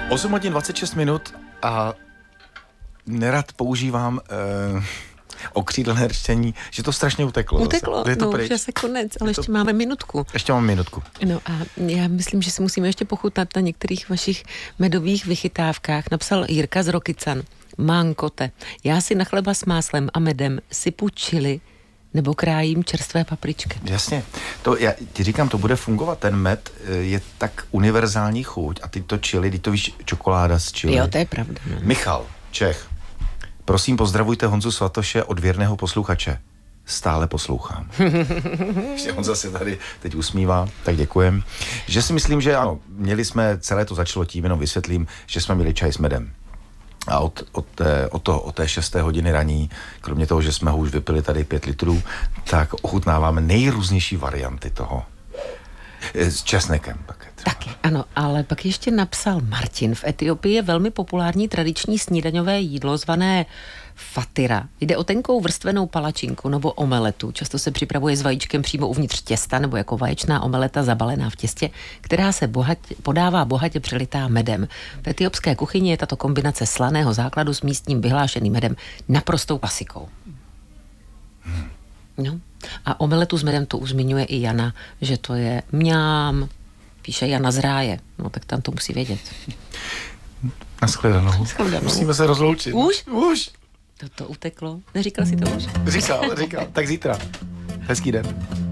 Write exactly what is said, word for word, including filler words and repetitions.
osm hodin dvacet šest minut a nerad používám uh, okřídlené řečení, že to strašně uteklo. Uteklo, je to no, pryč. že se konec, ale to... ještě máme minutku. Ještě mám minutku. No a já myslím, že si musíme ještě pochutnat na některých vašich medových vychytávkách. Napsal Jirka z Rokycan. Mánkote, já si na chleba s máslem a medem sypu chili nebo krájím čerstvé papričky. Jasně. To, já ti říkám, to bude fungovat. Ten med je tak univerzální chuť a ty to chili, ty to víš, čokoláda s chili. Jo, to je pravda. No. Michal, Čech. Prosím, pozdravujte Honzu Svatoše od věrného posluchače. Stále poslouchám. Ještě Honza se tady teď usmívá, tak děkujem. Že si myslím, že ano, měli jsme, celé to začalo tím, jenom vysvětlím, že jsme měli čaj s medem. A od, od, té, od, toho, od té šesté hodiny raní, kromě toho, že jsme ho už vypili tady pět litrů, tak ochutnáváme nejrůznější varianty toho. S česnekem také. Taky, ano, ale pak ještě napsal Martin. V Etiopii je velmi populární tradiční snídaňové jídlo zvané fatira. Jde o tenkou vrstvenou palačinku nebo omeletu. Často se připravuje s vajíčkem přímo uvnitř těsta nebo jako vaječná omeleta zabalená v těstě, která se bohatě, podává bohatě přelitá medem. V etiopské kuchyni je tato kombinace slaného základu s místním vyhlášeným medem naprostou klasikou. Hmm. No. A omeletu s medem to už zmiňuje i Jana, že to je mňám, píše Jana z Ráje. No tak tam to musí vědět. Naschledanou. Musíme se rozloučit. Už? Už. To, to uteklo. Neříkal si to už? Říkal, říkal. Tak zítra. Hezký den.